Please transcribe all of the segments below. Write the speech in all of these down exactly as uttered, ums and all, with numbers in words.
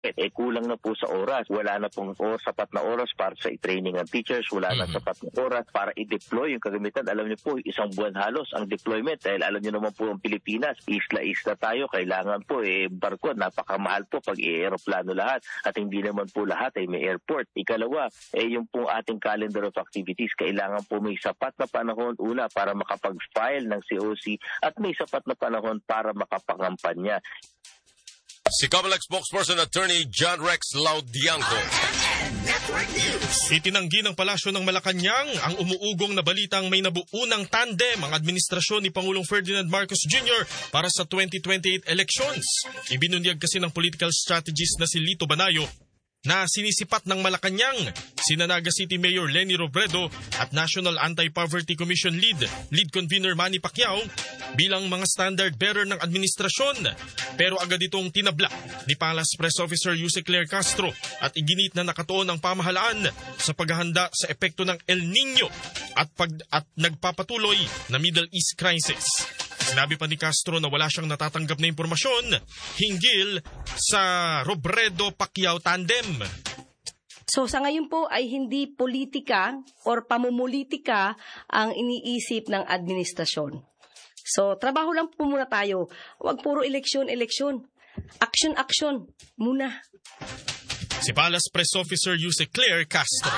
eh kulang na po sa oras. Wala na pong or, sapat na oras para sa i-training ng teachers, wala na mm-hmm. sapat na oras para i-deploy yung kagamitan. Alam niyo po, isang buwan halos ang deployment dahil alam niyo naman po ang Pilipinas, isla-isla tayo, kailangan po eh barko, napakamahal po pag i-aeroplano lahat at hindi naman po lahat ay may airport. Ikalawa, eh yung pong ating calendar of activities, kailangan po may sapat na panahon una para makapag-file ng C O C at may sapat na panahon para makapangampanya. Si Comelec spokesperson Attorney John Rex Laudianco. Itinanggi ng Palasyo ng Malacanang ang umuugong na balitang may nabuunang tandem ang administrasyon ni Pangulong Ferdinand Marcos Junior para sa twenty twenty-eight elections. Ibinunyag kasi ng political strategist na si Lito Banayo na sinisipat ng Malacanang sina Naga City Mayor Leni Robredo at National Anti-Poverty Commission Lead, Lead Convener Manny Pacquiao bilang mga standard bearer ng administrasyon. Pero agad itong tinabla ni Palace Press Officer Yuse Claire Castro at iginit na nakatuon ang pamahalaan sa paghahanda sa epekto ng El Nino at, pag, at nagpapatuloy na Middle East crisis. Sinabi pa ni Castro na wala siyang natatanggap na impormasyon hinggil sa Robredo-Pacquiao tandem. So sa ngayon po ay hindi politika or pamumulitika ang iniisip ng administrasyon. So trabaho lang po muna tayo. Huwag puro eleksyon-eleksyon. Action-action muna. Si Palace Press Officer Yuse Claire Castro.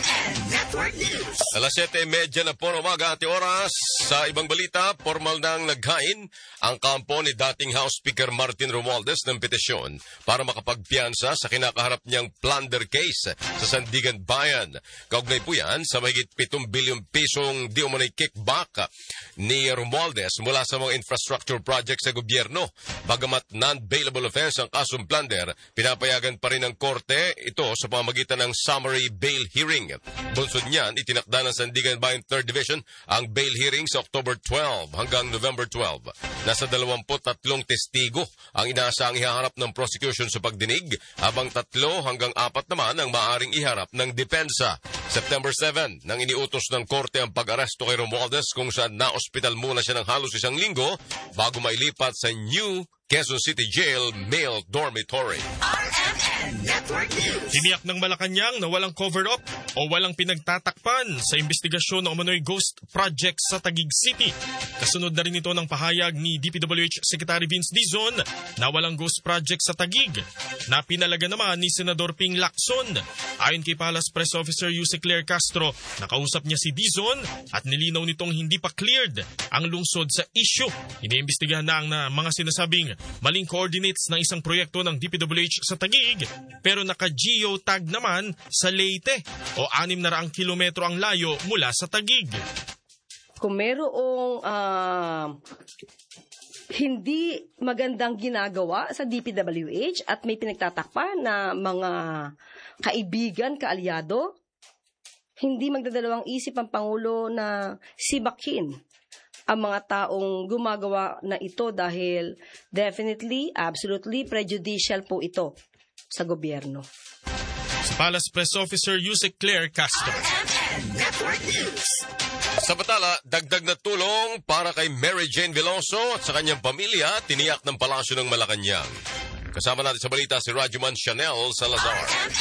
Alas siyete trenta na po umaga ati oras. Sa ibang balita, formal nang naghain ang kampo ni dating House Speaker Martin Romualdez ng petisyon para makapagpiyansa sa kinakaharap niyang plunder case sa Sandigan Bayan. Kaugnay po yan sa mahigit pitong bilyong pisong di umunay kickback ni Romualdez mula sa mga infrastructure projects sa gobyerno. Bagamat non-bailable offense ang kasong plunder, pinapayagan pa rin ng korte ito sa pamamagitan ng summary bail hearing. Bunsod niyan, itinakda ng Sandigan Bayan third Division ang bail hearing sa October twelve hanggang November twelve. Nasa dalawampu't tatlong testigo ang inaasang ihaharap ng prosecution sa pagdinig, habang tatlo hanggang apat naman ang maaaring iharap ng depensa. September seventh, nang iniutos ng korte ang pag-aresto kay Romualdez kung saan na-ospital muna siya ng halos isang linggo bago mailipat sa New Quezon City Jail Male Dormitory. Tiniyak ng Malacanang na walang cover-up o walang pinagtatakpan sa investigasyon ng umano'y ghost project sa Taguig City. Kasunod na rin ito ng pahayag ni D P W H Secretary Vince Dizon na walang ghost project sa Taguig, na pinalaga naman ni Senador Ping Lacson. Ayon kay Palace Press Officer Yuse Claire Castro, nakausap niya si Dizon at nilinaw nitong hindi pa cleared ang lungsod sa issue. Iniimbestigahan na ang na mga sinasabing maling coordinates ng isang proyekto ng D P W H sa Taguig, pero naka-geotag naman sa Leyte o anim na raang kilometro ang layo mula sa Taguig. Kung merong uh, hindi magandang ginagawa sa D P W H at may pinagtatakpan na mga kaibigan, kaalyado, hindi magdadalawang isip ang Pangulo na sibakin ang mga taong gumagawa na ito dahil definitely, absolutely prejudicial po ito sa gobyerno. Si Palace Press Officer Yuse Claire Castro. Sa batala, dagdag na tulong para kay Mary Jane Veloso at sa kanyang pamilya, tiniyak ng Palasyo ng Malacanang. Kasama natin sa balita si Rajuman Chanel Salazar.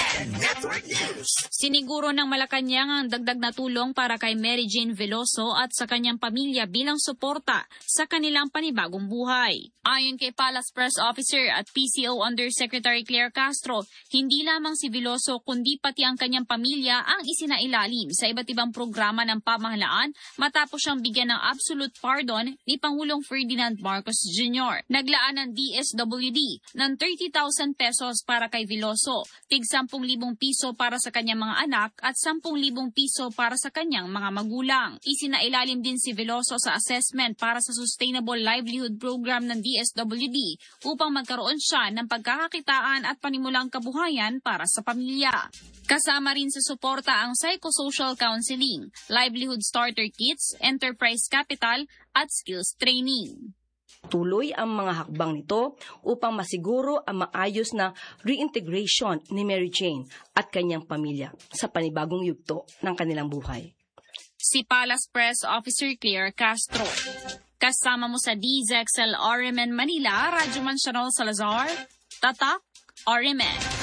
Siniguro ng Malacanang ang dagdag na tulong para kay Mary Jane Veloso at sa kanyang pamilya bilang suporta sa kanilang panibagong buhay. Ayon kay Palace Press Officer at P C O Undersecretary Claire Castro, hindi lamang si Veloso kundi pati ang kanyang pamilya ang isinailalim sa iba't ibang programa ng pamahalaan matapos siyang bigyan ng absolute pardon ni Pangulong Ferdinand Marcos Junior Naglaan ng D S W D ng thirty thousand pesos para kay Veloso, tig ten thousand piso para sa kanyang mga anak at ten thousand piso para sa kanyang mga magulang. Isinailalim din si Veloso sa assessment para sa Sustainable Livelihood Program ng D S W D upang magkaroon siya ng pagkakakitaan at panimulang kabuhayan para sa pamilya. Kasama rin sa suporta ang psychosocial counseling, livelihood starter kits, enterprise capital at skills training. Tuloy ang mga hakbang nito upang masiguro ang maayos na reintegration ni Mary Jane at kanyang pamilya sa panibagong yugto ng kanilang buhay. Si Palace Press Officer Claire Castro. Kasama mo sa D Z X L R M N Manila, Rajuman Chanel Salazar, Tatak R M N.